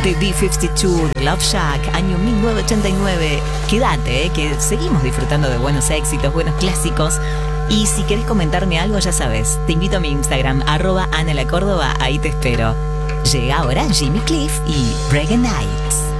de B-52, Love Shack, año 1989. Quédate, que seguimos disfrutando de buenos éxitos, buenos clásicos. Y si querés comentarme algo, ya sabes, te invito a mi Instagram, @AnelaCórdoba, ahí te espero. Llega ahora Jimmy Cliff y Reggae Nights.